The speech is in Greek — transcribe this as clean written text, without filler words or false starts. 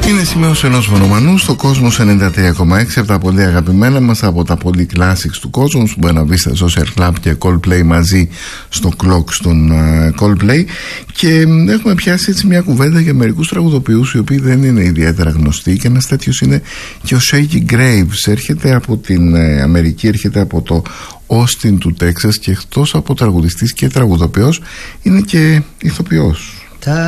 Είναι σημείος ενός φαινομενού στο Κόσμος 93,6 από τα πολύ αγαπημένα μας, από τα πολύ classics του κόσμου που μπορεί να μπει στα Social Club και Coldplay μαζί στο Clock στον Coldplay. Και έχουμε πιάσει έτσι μια κουβέντα για μερικούς τραγουδοποιούς οι οποίοι δεν είναι ιδιαίτερα γνωστοί, και ένας τέτοιος είναι και ο Shaggy Graves. Έρχεται από την Αμερική, έρχεται από το Austin του Τέξας και εκτός από τραγουδιστής και τραγουδοποιός είναι και ηθοποιός.